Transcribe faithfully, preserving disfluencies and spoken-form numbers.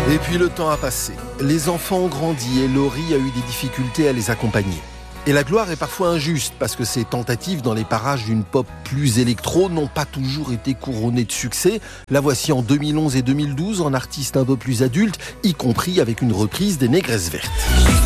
Et puis le temps a passé. Les enfants ont grandi et Laurie a eu des difficultés à les accompagner. Et la gloire est parfois injuste parce que ses tentatives dans les parages d'une pop plus électro n'ont pas toujours été couronnées de succès. La voici en deux mille onze et deux mille douze en artiste un peu plus adulte, y compris avec une reprise des Négresses Vertes.